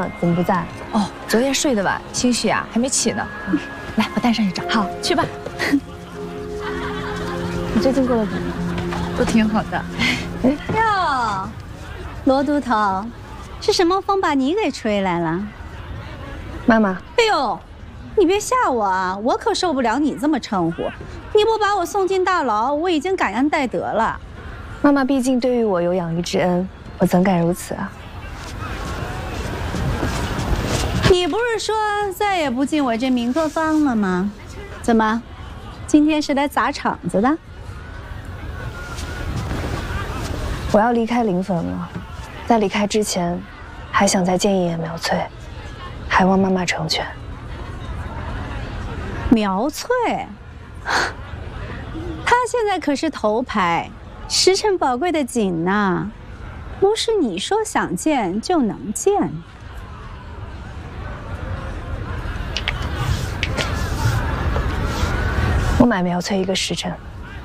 呢？怎么不在？ 哦，昨夜睡得晚，兴许啊还没起呢。来，我带上去找。 好， 去吧。 你最近过得怎么样？ 都挺好的。 哟，罗都头，是什么风把你给吹来了？ 妈妈， 哎呦，你别吓我啊！我可受不了你这么称呼。你不把我送进大牢，我已经感恩戴德了。 妈妈毕竟对于我有养育之恩，我怎敢如此啊？ 你不是说再也不进我这明客坊了吗？怎么，今天是来砸场子的？ 我要离开临汾了，在离开之前，还想再见一眼苗翠，还望妈妈成全。 苗翠，她现在可是头牌，时辰宝贵的紧呐，不是你说想见就能见。 我买苗翠一个时辰。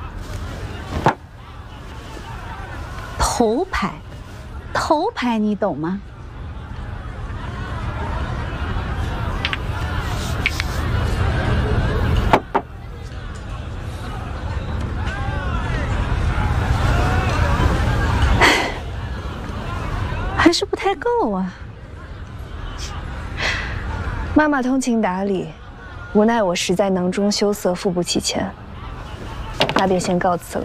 头牌，头牌，你懂吗？还是不太够啊。 妈妈通情达理，无奈我实在囊中羞涩，付不起钱，那便先告辞了。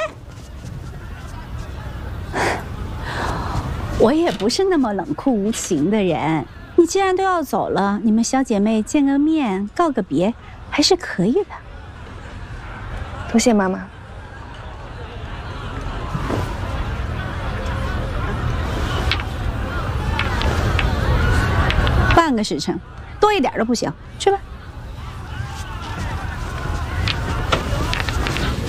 我也不是那么冷酷无情的人，你既然都要走了，你们小姐妹见个面，告个别，还是可以的。 多谢妈妈。 半个时辰，多一点都不行。去吧。